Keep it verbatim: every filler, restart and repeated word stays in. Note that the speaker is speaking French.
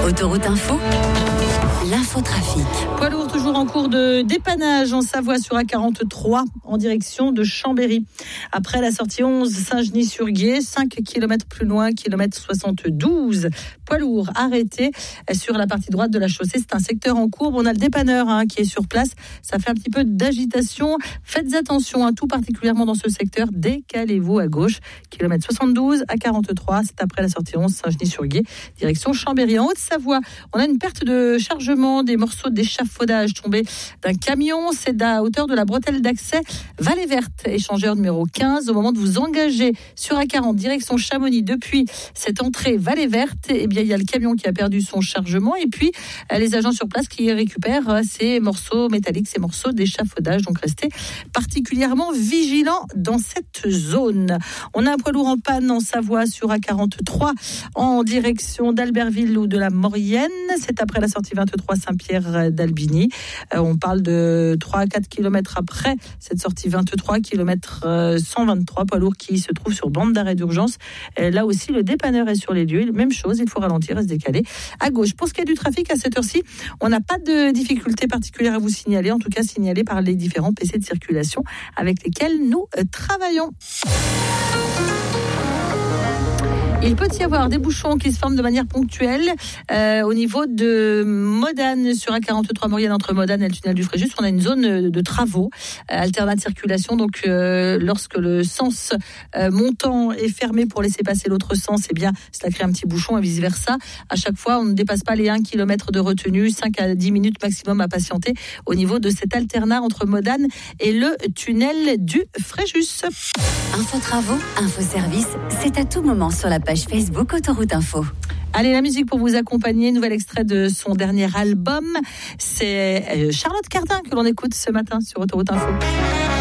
Autoroute Info, l'infotrafic. Poids lourd toujours en cours de dépannage en Savoie sur A quarante-trois en direction de Chambéry. Après la sortie onze, Saint-Genis-sur-Guiers, cinq kilomètres plus loin, kilomètre soixante-douze. Poids lourd arrêté sur la partie droite de la chaussée. C'est un secteur en courbe. On a le dépanneur hein, qui est sur place. Ça fait un petit peu d'agitation. Faites attention, hein, tout particulièrement dans ce secteur. Décalez-vous à gauche. Kilomètre soixante-douze à quarante-trois. C'est après la sortie onze, Saint-Genis-sur-Guiers, direction Chambéry. En Haute-Savoie, on a une perte de chargement des morceaux d'échafaudage tombés d'un camion. C'est à hauteur de la bretelle d'accès Vallée Verte, échangeur numéro quinze. Au moment de vous engager sur A quarante, direction Chamonix, depuis cette entrée Vallée Verte, eh bien, il y a le camion qui a perdu son chargement et puis les agents sur place qui récupèrent ces morceaux métalliques, ces morceaux d'échafaudage. Donc, restez particulièrement vigilants dans cette zone. On a un poids lourd en panne en Savoie sur A quarante-trois en direction d'Albertville ou de la Maurienne. C'est après la sortie vingt-trois Saint-Pierre d'Albigny. Euh, on parle de trois à quatre kilomètres après cette sortie vingt-trois, kilomètre cent vingt-trois, poids lourd qui se trouve sur bande d'arrêt d'urgence. Euh, là aussi, le dépanneur est sur les lieux. Même chose, il faut ralentir et se décaler à gauche. Pour ce qui est du trafic, à cette heure-ci, on n'a pas de difficultés particulières à vous signaler, en tout cas signalées par les différents P C de circulation avec lesquels nous euh, travaillons. Il peut y avoir des bouchons qui se forment de manière ponctuelle euh, au niveau de Modane sur A quarante-trois Maurienne entre Modane et le tunnel du Fréjus. On a une zone de travaux, euh, alternat de circulation. Donc, euh, lorsque le sens euh, montant est fermé pour laisser passer l'autre sens, eh bien, cela crée un petit bouchon et vice versa. À chaque fois, on ne dépasse pas les un kilomètre de retenue, cinq à dix minutes maximum à patienter au niveau de cet alternat entre Modane et le tunnel du Fréjus. Info travaux, info service, c'est à tout moment sur la page Facebook Autoroute Info. Allez, la musique pour vous accompagner, nouvel extrait de son dernier album, c'est Charlotte Cardin que l'on écoute ce matin sur Autoroute Info.